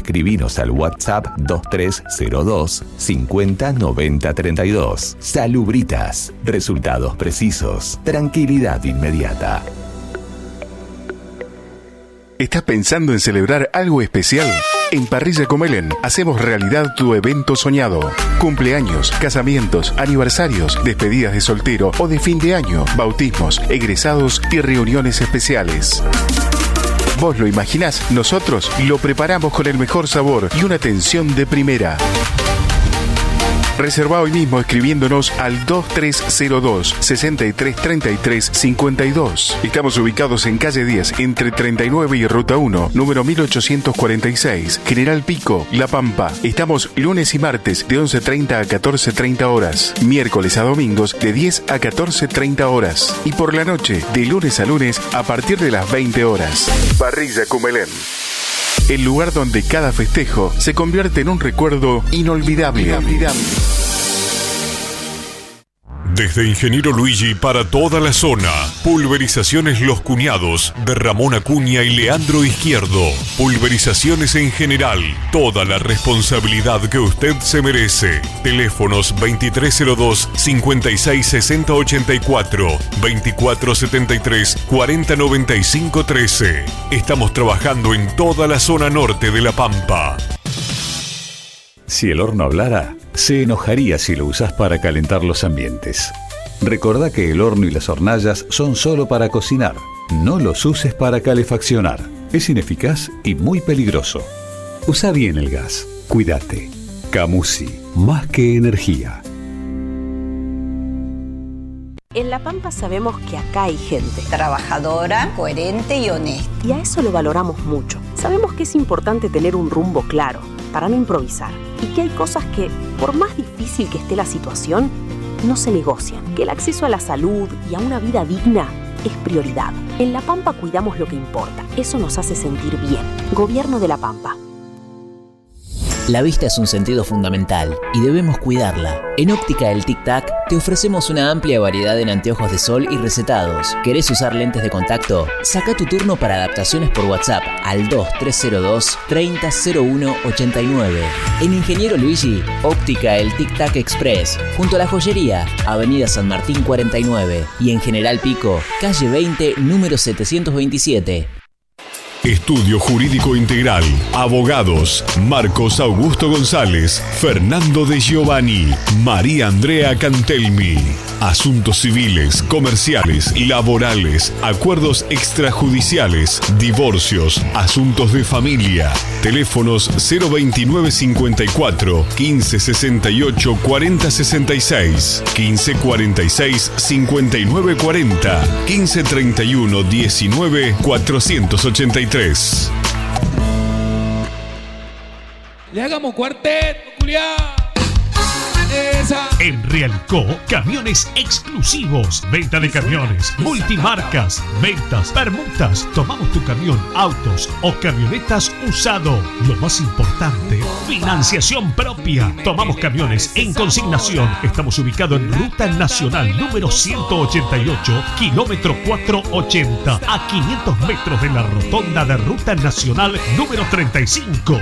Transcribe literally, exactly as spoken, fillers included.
escribinos al WhatsApp dos tres cero dos cincuenta noventa treinta y dos. Salubritas, resultados precisos, tranquilidad inmediata. ¿Estás pensando en celebrar algo especial? En Parrilla Comelén hacemos realidad tu evento soñado. Cumpleaños, casamientos, aniversarios, despedidas de soltero o de fin de año, bautismos, egresados y reuniones especiales. Vos lo imaginás, nosotros lo preparamos con el mejor sabor y una atención de primera. Reserva hoy mismo escribiéndonos al dos tres cero dos sesenta y tres treinta y tres cincuenta y dos. Estamos ubicados en calle diez, entre treinta y nueve y Ruta uno, número mil ochocientos cuarenta y seis, General Pico, La Pampa. Estamos lunes y martes de once treinta a catorce treinta horas, miércoles a domingos de diez a catorce treinta horas y por la noche de lunes a lunes a partir de las veinte horas. Parrilla Comelén. El lugar donde cada festejo se convierte en un recuerdo inolvidable. inolvidable. Desde Ingeniero Luigi para toda la zona, Pulverizaciones Los Cuñados de Ramón Acuña y Leandro Izquierdo. Pulverizaciones en general, toda la responsabilidad que usted se merece. Teléfonos veintitrés cero dos cincuenta y seis sesenta ochenta y cuatro, veinticuatro setenta y tres cuarenta noventa y cinco trece. Estamos trabajando en toda la zona norte de La Pampa. Si el horno hablara, se enojaría si lo usás para calentar los ambientes. Recordá que el horno y las hornallas son solo para cocinar. No los uses para calefaccionar. Es ineficaz y muy peligroso. Usa bien el gas. Cuídate. Camusi, más que energía. En La Pampa sabemos que acá hay gente trabajadora, coherente y honesta. Y a eso lo valoramos mucho. Sabemos que es importante tener un rumbo claro, para no improvisar. Y que hay cosas que, por más difícil que esté la situación, no se negocian. Que el acceso a la salud y a una vida digna es prioridad. En La Pampa cuidamos lo que importa. Eso nos hace sentir bien. Gobierno de La Pampa. La vista es un sentido fundamental y debemos cuidarla. En Óptica El Tic Tac te ofrecemos una amplia variedad en anteojos de sol y recetados. ¿Querés usar lentes de contacto? Saca tu turno para adaptaciones por WhatsApp al dos tres cero dos treinta cero uno ochenta y nueve. En Ingeniero Luigi, Óptica El Tic Tac Express, junto a la joyería, Avenida San Martín cuarenta y nueve. Y en General Pico, calle veinte, número setecientos veintisiete. Estudio Jurídico Integral. Abogados Marcos Augusto González, Fernando de Giovanni, María Andrea Cantelmi. Asuntos civiles, comerciales, laborales, acuerdos extrajudiciales, divorcios, asuntos de familia. Teléfonos cero veintinueve cincuenta y cuatro quince sesenta y ocho cuarenta sesenta y seis, quince cuarenta y seis cincuenta y nueve cuarenta, quince treinta y uno diecinueve cuatrocientos ochenta y tres. Le hagamos cuarteto, Julián. Esa. En Realco, camiones exclusivos, venta de camiones, multimarcas, ventas, permutas. Tomamos tu camión, autos o camionetas usado. Lo más importante, financiación propia. Tomamos camiones en consignación. Estamos ubicados en Ruta Nacional número ciento ochenta y ocho, kilómetro cuatrocientos ochenta, a quinientos metros de la rotonda de Ruta Nacional número treinta y cinco.